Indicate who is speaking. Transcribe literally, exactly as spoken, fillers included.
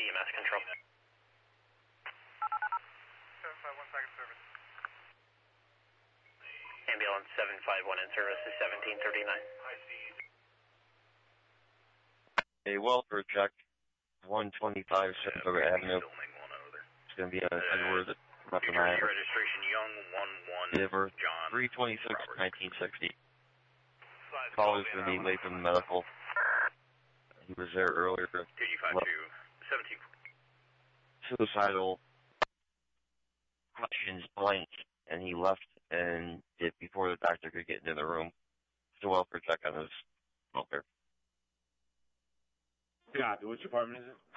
Speaker 1: E M S control.
Speaker 2: seven five one second service.
Speaker 1: Ambulance seven five one in service is seventeen thirty-nine.
Speaker 3: A welfare check, one twenty-five Saratoga Avenue. It's going to be a Edward Mathematics.
Speaker 4: Registration Young one one
Speaker 3: Deliver
Speaker 4: John.
Speaker 3: three twenty-six nineteen sixty. Caller's going to be late from the medical. He was there earlier.
Speaker 4: two G five two, seventeen.
Speaker 3: Suicidal. Questions blank. And he left and did before the doctor could get into the room. It's a welfare check on his welfare.
Speaker 5: Copy. Which department is it?